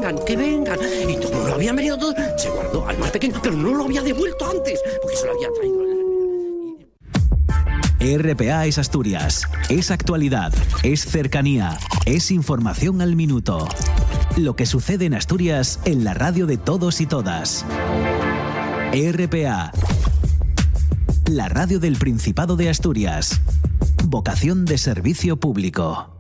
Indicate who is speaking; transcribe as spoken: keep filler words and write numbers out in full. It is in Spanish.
Speaker 1: vengan, que vengan. Y como lo habían venido todos, se guardó al más pequeño, pero no lo había devuelto antes, porque se lo había traído el...
Speaker 2: R P A es Asturias, es actualidad, es cercanía, es información al minuto. Lo que sucede en Asturias en la radio de todos y todas. R P A, la radio del Principado de Asturias. Vocación de servicio público.